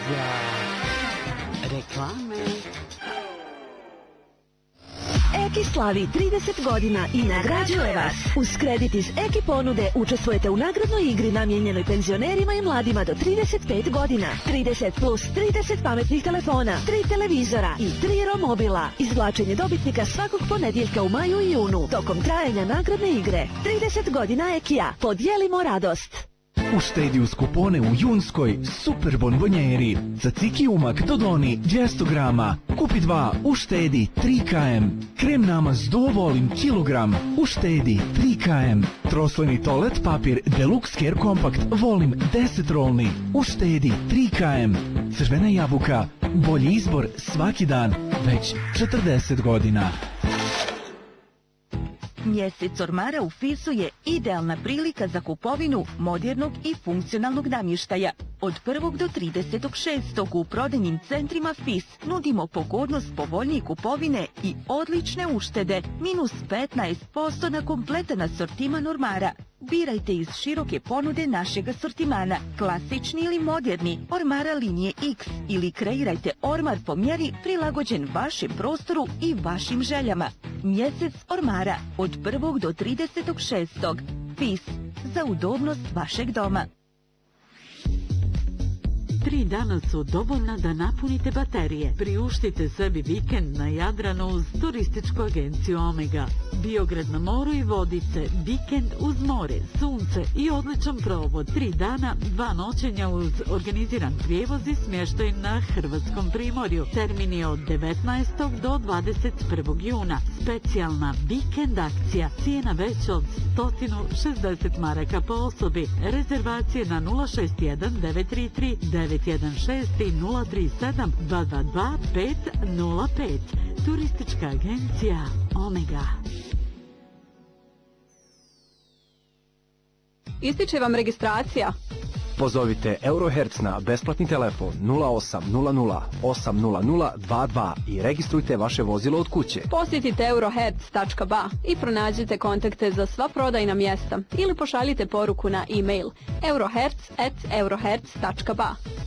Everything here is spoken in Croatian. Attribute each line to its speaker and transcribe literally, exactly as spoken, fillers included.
Speaker 1: Omega. Reklame.
Speaker 2: Eki slavi trideset godina i nagrađuje vas. Uz kredit iz Eki ponude učestvujete u nagradnoj igri namijenjenoj penzionerima i mladima do trideset pet godina. trideset plus trideset pametnih telefona, tri televizora i tri romobila. Izvlačenje dobitnika svakog ponedjeljka u maju i junu tokom trajanja nagradne igre. trideset godina Ekija. Podijelimo radost.
Speaker 3: Uštedi uz kupone u junskoj Super bonbonjeri. Za ciki umak Dodoni dvjesto grama. Kupi dva, uštedi tri kilograma. Krem namaz Duovolim kilogram. Uštedi tri kilograma. Troslojni toalet papir Deluxe Care Compact Volim deset rolni. Uštedi tri kilograma. Crvena jabuka. Bolji izbor svaki dan. Već četrdeset godina.
Speaker 4: Mjesec ormara u Fisu je idealna prilika za kupovinu modernog i funkcionalnog namještaja. Od prvog do tridesetog šestog u prodajnim centrima Fis nudimo pogodnost povoljnije kupovine i odlične uštede, minus petnaest posto na kompletan asortiman ormara. Birajte iz široke ponude našeg asortimana, klasični ili moderni, ormara linije X ili kreirajte ormar po mjeri prilagođen vašem prostoru i vašim željama. Mjesec ormara od prvog do tridesetog šestog Fis, za udobnost vašeg doma.
Speaker 5: Tri dana su dovoljna da napunite baterije. Priuštite sebi vikend na Jadranu uz turističku agenciju Omega. Biograd na moru i Vodice, vikend uz more, sunce i odličan provod. Tri dana, dva noćenja uz organiziran prijevoz i smještaj na Hrvatskom primorju. Termin je od devetnaestog do dvadeset prvog juna. Specijalna vikend akcija. Cijena veća od sto šezdeset maraka po osobi. Rezervacije na nula šest jedan devet tri tri devet jedan šest i nula tri sedam dva dva dva pet nula pet. Turistička agencija Omega.
Speaker 6: Ističe vam registracija.
Speaker 7: Pozovite Eurohertz na besplatni telefon nula osam nula nula osam nula nula dva dva i registrujte vaše vozilo od kuće.
Speaker 6: Posjetite eurohertz tačka ba i pronađite kontakte za sva prodajna mjesta ili pošaljite poruku na e-mail eurohertz at eurohertz tačka ba.